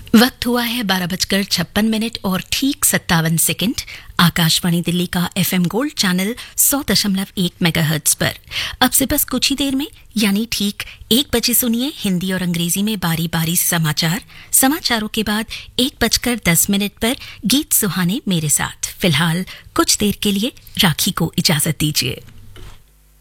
वक्त हुआ है 12:56 और ठीक 57 आकाशवाणी दिल्ली का एफएम गोल्ड चैनल 100.1 मेगाहर्ट्ज पर। अब से बस कुछ ही देर में यानी ठीक 1 बजे सुनिए हिंदी और अंग्रेजी में बारी बारी समाचार। समाचारों के बाद 1:10 पर गीत सुहाने मेरे साथ। फिलहाल कुछ देर के लिए राखी को इजाजत दीजिए।